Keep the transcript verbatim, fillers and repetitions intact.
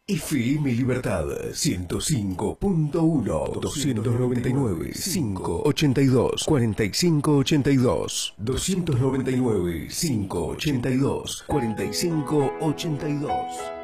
F M Libertad ciento cinco punto uno, doscientos noventa y nueve, quinientos ochenta y dos, cuarenta y cinco ochenta y dos, doscientos noventa y nueve, quinientos ochenta y dos, cuarenta y cinco ochenta y dos.